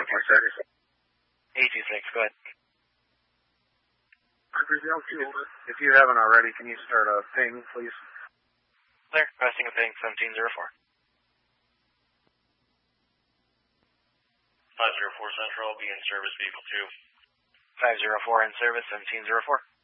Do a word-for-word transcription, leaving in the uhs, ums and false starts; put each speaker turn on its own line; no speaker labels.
Okay, sir.
eight two six, go ahead.
If you haven't already, can you start a ping, please?
Clear. Requesting a ping, seventeen oh four.
five zero four Central, be in service, vehicle two.
five zero four in service, seventeen oh four.